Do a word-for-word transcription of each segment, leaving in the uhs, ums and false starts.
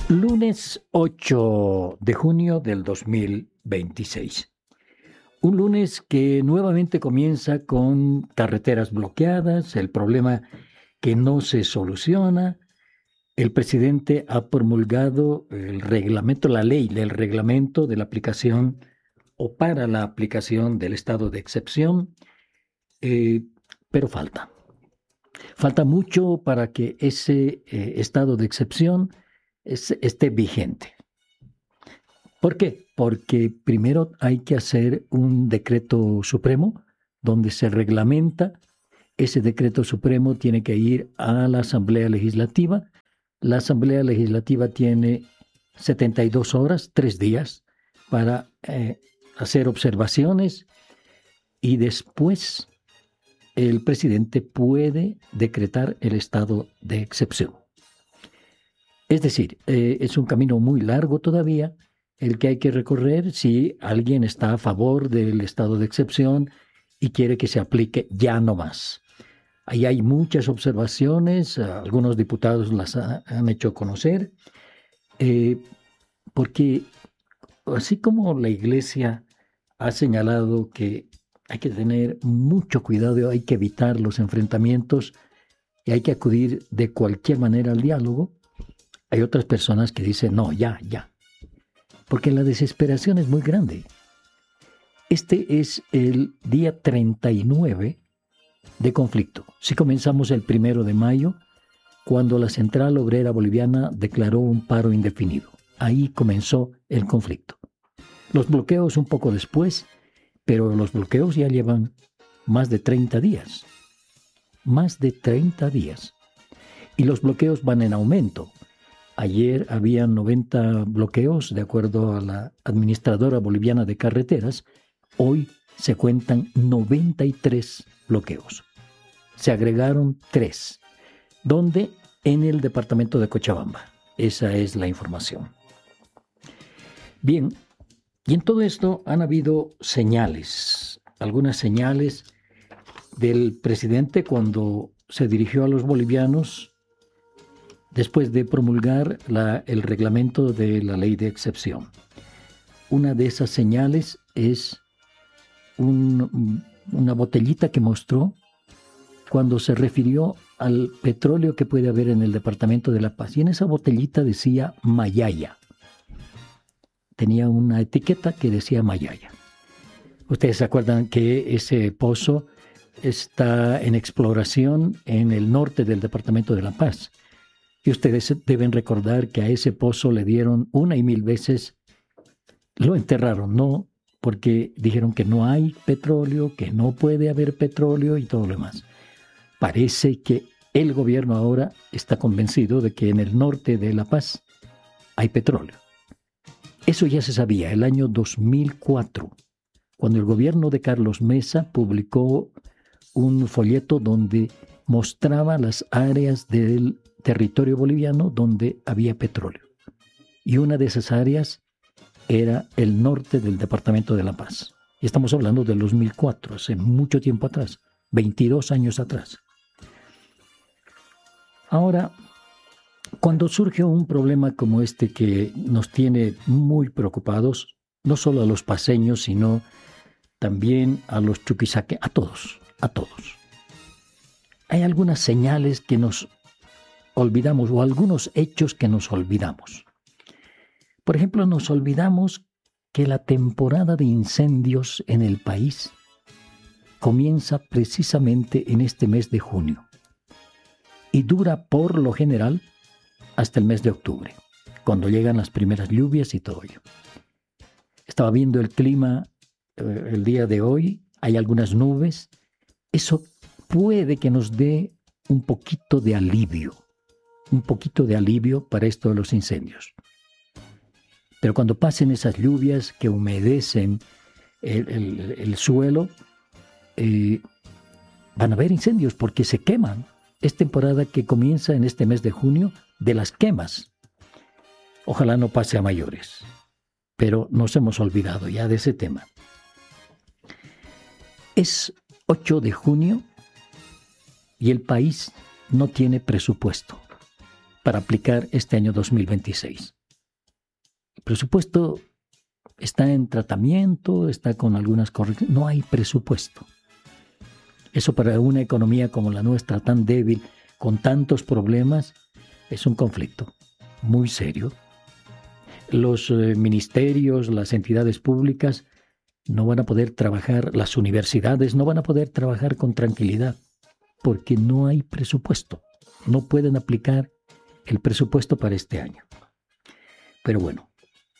Lunes ocho de junio del dos mil veintiséis. Un lunes que nuevamente comienza con carreteras bloqueadas, el problema que no se soluciona. El presidente ha promulgado el reglamento, la ley del reglamento de la aplicación o para la aplicación del estado de excepción, eh, pero falta. Falta mucho para que ese eh, estado de excepción es, esté vigente. ¿Por qué? Porque primero hay que hacer un decreto supremo donde se reglamenta. Ese decreto supremo tiene que ir a la Asamblea Legislativa. La Asamblea Legislativa tiene setenta y dos horas, tres días, para eh, hacer observaciones y después el presidente puede decretar el estado de excepción. Es decir, eh, es un camino muy largo todavía el que hay que recorrer si alguien está a favor del estado de excepción y quiere que se aplique ya no más. Ahí hay muchas observaciones, algunos diputados las ha, han hecho conocer, eh, porque así como la Iglesia ha señalado que hay que tener mucho cuidado, hay que evitar los enfrentamientos y hay que acudir de cualquier manera al diálogo, hay otras personas que dicen, no, ya, ya, porque la desesperación es muy grande. Este es el día treinta y nueve de conflicto. Si comenzamos el primero de mayo, cuando la Central Obrera Boliviana declaró un paro indefinido. Ahí comenzó el conflicto. Los bloqueos un poco después, pero los bloqueos ya llevan más de treinta días. Más de treinta días. Y los bloqueos van en aumento. Ayer había noventa bloqueos, de acuerdo a la Administradora Boliviana de Carreteras. Hoy se cuentan noventa y tres bloqueos. Se agregaron tres. ¿Dónde? En el departamento de Cochabamba. Esa es la información. Bien, y en todo esto han habido señales, algunas señales del presidente cuando se dirigió a los bolivianos después de promulgar la, el reglamento de la ley de excepción. Una de esas señales es un, una botellita que mostró cuando se refirió al petróleo que puede haber en el departamento de La Paz. Y en esa botellita decía Mayaya. Tenía una etiqueta que decía Mayaya. Ustedes se acuerdan que ese pozo está en exploración en el norte del departamento de La Paz. Y ustedes deben recordar que a ese pozo le dieron una y mil veces, lo enterraron, ¿no? Porque dijeron que no hay petróleo, que no puede haber petróleo y todo lo demás. Parece que el gobierno ahora está convencido de que en el norte de La Paz hay petróleo. Eso ya se sabía el año dos mil cuatro, cuando el gobierno de Carlos Mesa publicó un folleto donde mostraba las áreas del territorio boliviano donde había petróleo. Y una de esas áreas era el norte del departamento de La Paz. Y estamos hablando del dos mil cuatro, hace mucho tiempo atrás, veintidós años atrás. Ahora, cuando surge un problema como este que nos tiene muy preocupados, no solo a los paceños, sino también a los chuquisaque, a todos, a todos. Hay algunas señales que nos olvidamos o algunos hechos que nos olvidamos. Por ejemplo, nos olvidamos que la temporada de incendios en el país comienza precisamente en este mes de junio y dura por lo general hasta el mes de octubre, cuando llegan las primeras lluvias y todo ello. Estaba viendo el clima eh, el día de hoy, hay algunas nubes. Eso puede que nos dé un poquito de alivio, un poquito de alivio para esto de los incendios. Pero cuando pasen esas lluvias que humedecen el, el, el suelo, eh, van a haber incendios porque se queman. Es temporada que comienza en este mes de junio de las quemas. Ojalá no pase a mayores, pero nos hemos olvidado ya de ese tema. Es ocho de junio y el país no tiene presupuesto. para aplicar este año dos mil veintiséis. El presupuesto está en tratamiento, está con algunas correcciones. No hay presupuesto. Eso para una economía como la nuestra, tan débil, con tantos problemas, es un conflicto muy serio. Los eh, ministerios, las entidades públicas no van a poder trabajar, las universidades no van a poder trabajar con tranquilidad porque no hay presupuesto. No pueden aplicar el presupuesto para este año. Pero bueno.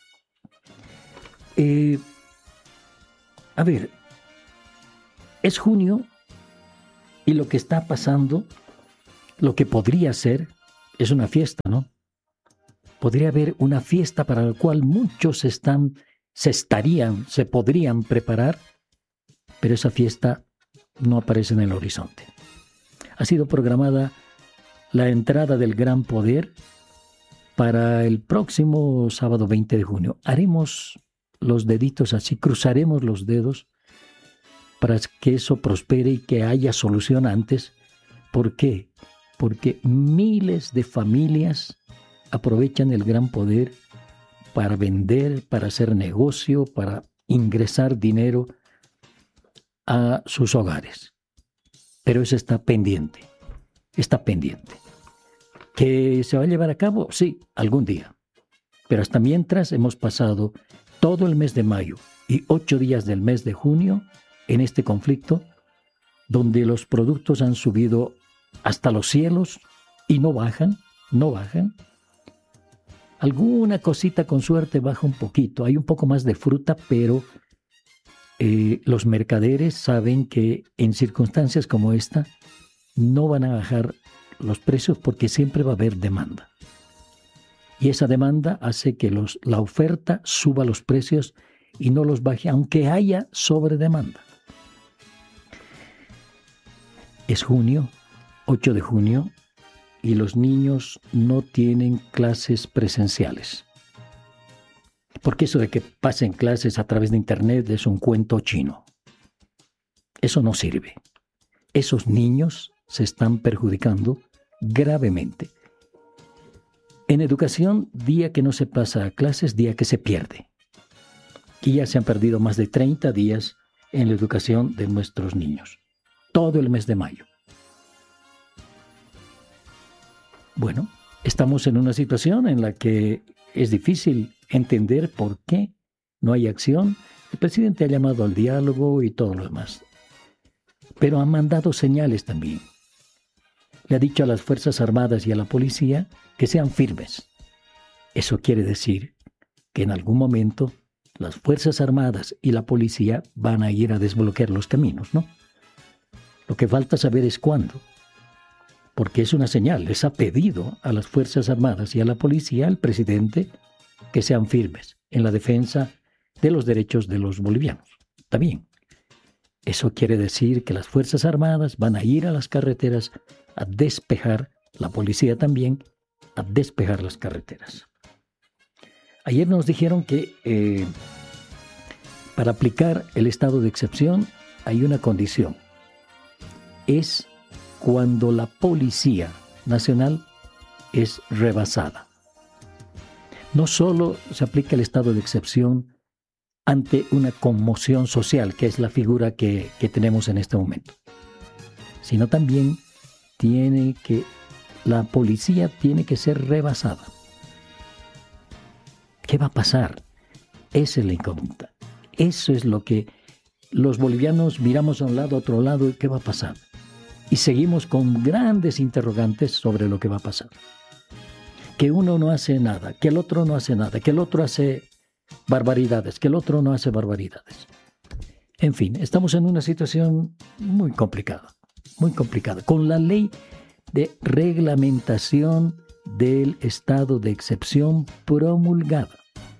Eh, a ver, es junio y lo que está pasando, lo que podría ser, es una fiesta, ¿no? Podría haber una fiesta para la cual muchos están, se estarían, se podrían preparar, pero esa fiesta no aparece en el horizonte. Ha sido programada la entrada del Gran Poder para el próximo sábado veinte de junio. Haremos los deditos así, cruzaremos los dedos para que eso prospere y que haya solución antes. ¿Por qué? Porque miles de familias aprovechan el Gran Poder para vender, para hacer negocio, para ingresar dinero a sus hogares. Pero eso está pendiente, está pendiente. ¿Que se va a llevar a cabo? Sí, algún día. Pero hasta mientras hemos pasado todo el mes de mayo y ocho días del mes de junio en este conflicto, donde los productos han subido hasta los cielos y no bajan, no bajan. Alguna cosita con suerte baja un poquito, hay un poco más de fruta, pero eh, los mercaderes saben que en circunstancias como esta no van a bajar los precios porque siempre va a haber demanda. Y esa demanda hace que los, la oferta suba los precios y no los baje, aunque haya sobredemanda. Es junio, ocho de junio, y los niños no tienen clases presenciales. Porque eso de que pasen clases a través de internet es un cuento chino. Eso no sirve. Esos niños se están perjudicando gravemente. En educación, día que no se pasa a clases, día que se pierde. Y ya se han perdido más de treinta días en la educación de nuestros niños. Todo el mes de mayo. Bueno, estamos en una situación en la que es difícil entender por qué no hay acción. El presidente ha llamado al diálogo y todo lo demás. Pero ha mandado señales también. Le ha dicho a las Fuerzas Armadas y a la policía que sean firmes. Eso quiere decir que en algún momento las Fuerzas Armadas y la policía van a ir a desbloquear los caminos, ¿no? Lo que falta saber es cuándo. Porque es una señal. Les ha pedido a las Fuerzas Armadas y a la policía, al presidente, que sean firmes en la defensa de los derechos de los bolivianos. Está bien. Eso quiere decir que las Fuerzas Armadas van a ir a las carreteras a despejar, la policía también, a despejar las carreteras. Ayer nos dijeron que eh, para aplicar el estado de excepción hay una condición. Es cuando la Policía Nacional es rebasada. No solo se aplica el estado de excepción ante una conmoción social, que es la figura que, que tenemos en este momento, sino también tiene que, la policía tiene que ser rebasada. ¿Qué va a pasar? Esa es la incógnita. Eso es lo que los bolivianos miramos a un lado, a otro lado, y ¿qué va a pasar? Y seguimos con grandes interrogantes sobre lo que va a pasar. Que uno no hace nada, que el otro no hace nada, que el otro hace barbaridades, que el otro no hace barbaridades. En fin, estamos en una situación muy complicada, muy complicada, con la ley de reglamentación del estado de excepción promulgada.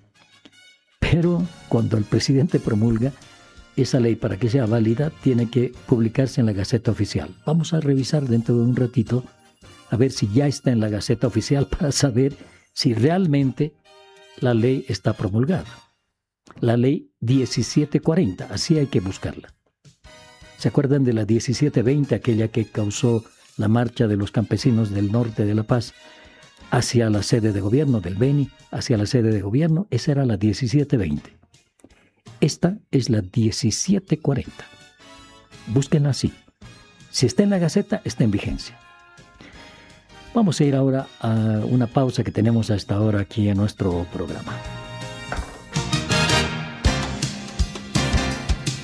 Pero cuando el presidente promulga esa ley, para que sea válida, tiene que publicarse en la Gaceta Oficial. Vamos a revisar dentro de un ratito a ver si ya está en la Gaceta Oficial para saber si realmente la ley está promulgada. La ley diecisiete cuarenta, así hay que buscarla. ¿Se acuerdan de la diecisiete veinte, aquella que causó la marcha de los campesinos del norte de La Paz? hacia la sede de gobierno del Beni, hacia la sede de gobierno, esa era la diecisiete veinte. Esta es la diecisiete cuarenta. Búsquenla así. Si está en la Gaceta, está en vigencia. Vamos a ir ahora a una pausa que tenemos hasta ahora aquí en nuestro programa.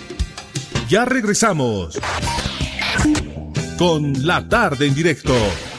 Ya regresamos con La Tarde en Directo